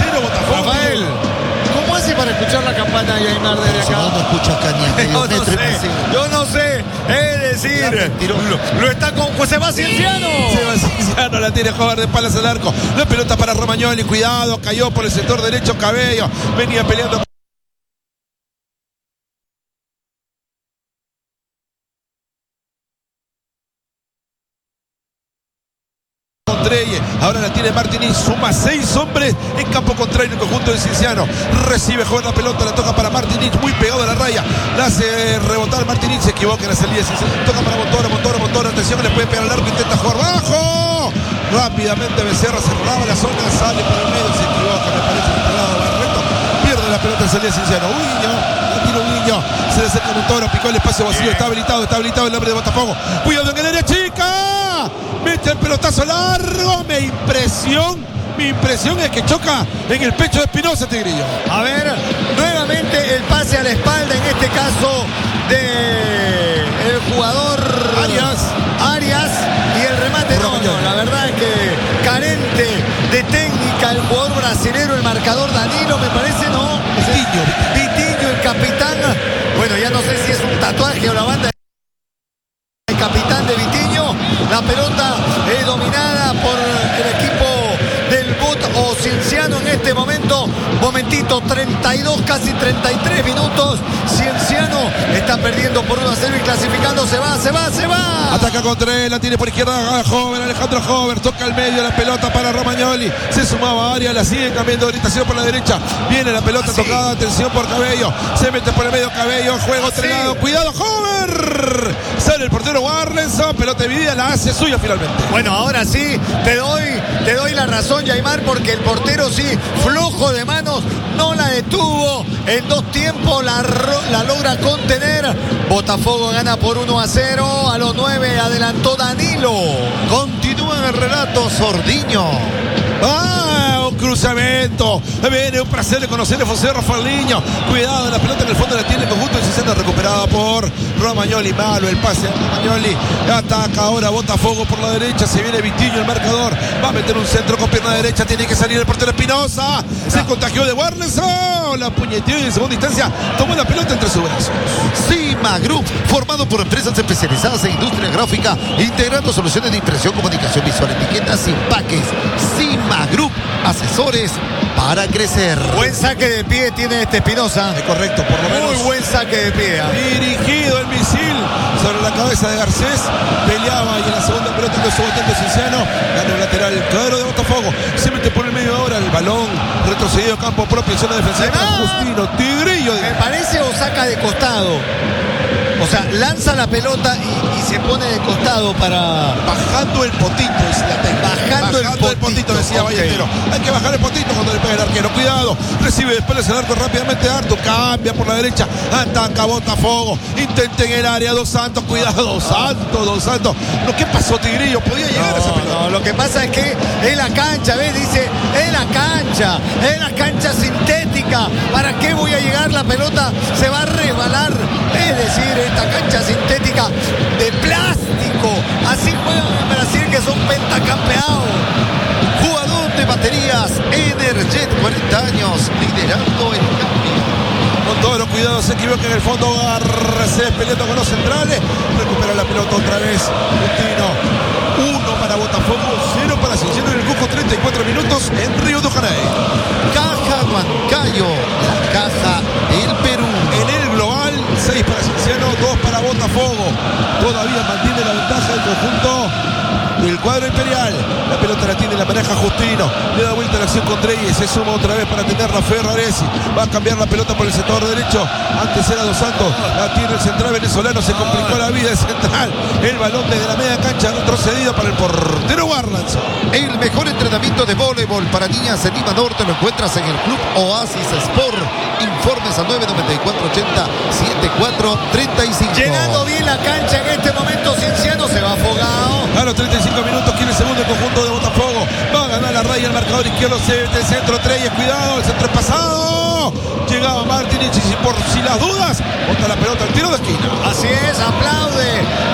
0 Botafogo. Rafael, ¿cómo hace para escuchar la campana de Aymar desde acá? No escucha acá ni a medio metro. Yo no sé, es decir, lo está con José Cienciano. Cienciano la tiene jugar de palas al arco. La pelota para Romagnoli, cuidado, cayó por el sector derecho Cabello. Venía peleando Treyes, ahora la tiene Martínez, suma 6 hombres en campo contrario, el conjunto de Cienciano, recibe, juega la pelota, la toca para Martínez, muy pegado a la raya, la hace rebotar Martínez, se equivoca en la salida de Cienciano, toca para Montoro, atención que le puede pegar al arco, intenta jugar bajo, rápidamente Becerra se roba la zona, sale por el medio, se equivoca, me parece que el lado Barreto, pierde la pelota en salida de Cienciano, Guiño, se le acerca Montoro, picó el espacio vacío, está habilitado el hombre de Botafogo, cuidado en el área chica, mete el pelotazo largo, mi impresión es que choca en el pecho de Espinosa, Tigrillo. A ver, nuevamente el pase a la espalda, en este caso de el jugador Arias y el remate no, la verdad es que carente de técnica el jugador brasilero, el marcador Danilo, me parece, ¿no? Vitinho, el capitán, bueno, ya no sé si es un tatuaje o la banda del capitán de Vitinho, la pelota es dominada por el equipo del BUT o Cienciano en este momento, momentito, 32, casi 33 minutos, Cienciano está perdiendo por 1-0 y clasificando, se va. Ataca contra él, la tiene por izquierda Alejandro Jover, toca al medio la pelota para Romagnoli, se sumaba Arias, la sigue cambiando de orientación por la derecha, viene la pelota tocada, atención por Cabello, se mete por el medio Cabello, juego entregado, cuidado Jover, sale el portero Warlenson, pelota dividida, la hace suya finalmente. Bueno, ahora sí, te doy la razón, Aymar, porque el portero sí, flojo de manos, no la detuvo, en 2 tiempos la logra contener, Botafogo gana por 1-0, a los 9 adelantó Danilo. Continúa en el relato Sordiño. Un cruzamiento, viene un placer de conocer a José Rafaeliño, cuidado, la pelota en el fondo la tiene el conjunto de Cienciano, recuperada por Romagnoli, malo el pase a Romagnoli, ataca ahora Botafogo por la derecha, se viene Vitinho el marcador, va a meter un centro con pierna derecha, tiene que salir el portero Espinosa, se contagió de Warlenson, la puñeteó y en segunda instancia tomó la pelota entre sus brazos. Cima Group, formado por empresas especializadas en industria gráfica, integrando soluciones de impresión, comunicación visual, etiquetas y empaques. Cima Group, asesores para crecer. Buen saque de pie tiene este Espinosa. Es correcto, por lo menos. Muy buen saque de pie. Dirigido el misil sobre la cabeza de Garcés. Peleaba y en la segunda pelota que su botante Cienciano. Gana el lateral, el cuadro de Botafogo. Se mete por el medio ahora el balón. Retrocedido a campo propio, zona defensiva. Justino, Tigrillo. Me parece o saca de costado. O sea, lanza la pelota y se pone de costado para... Bajando el potito, decía la técnica. Bajando el potito, decía Ballestero. Hay que bajar el potito cuando le pega el arquero. Cuidado, recibe después el arco rápidamente Arto. Cambia por la derecha, ataca Botafogo. Intenta en el área, Dos Santos. Cuidado, Dos Santos. ¿Qué pasó, Tigrillo? Podía llegar a esa pelota. No, lo que pasa es que es la cancha, ¿ves? Dice, es la cancha sintética. ¿Para qué voy a llegar? La pelota se va a resbalar. Es decir, esta cancha sintética de plástico. Así juegan en Brasil, que son pentacampeados. Jugador de baterías Energet, 40 años, liderando el cambio. Con todos los cuidados se equivoca en el fondo. Garcés peleando con los centrales. Recupera la pelota otra vez. Justino. 1 para Botafogo, 0 para Cienciano en el Cusco. 34 minutos en Río de Janeiro. Caja Huancayo, la caja del Perú. En el global, 6 para Cienciano, 2 para Botafogo. Todavía mantiene la ventaja del conjunto del cuadro imperial. La pelota la tiene, la maneja Justino. Le da vuelta la acción con Treyes. Se suma otra vez para tenerla Ferraresi. Va a cambiar la pelota por el sector derecho. Antes era Dos Santos. La tiene el central venezolano. Se complicó la vida el central. El balón desde la media cancha retrocedido para el portero Warlenson. El mejor entrenamiento de voleibol para niñas en Lima Norte lo encuentras en el Club Oasis Sport. Informes al 994-80-7435. Llenando bien la cancha en este momento. Cienciano se va afogado. A los 35 minutos quiere el segundo conjunto de Botafogo. Va a ganar la raya el marcador izquierdo. Se mete el centro. Treyes, cuidado. El centro es pasado. Llegaba Martínez y por si las dudas, bota la pelota al tiro de esquina. Así es, aplaude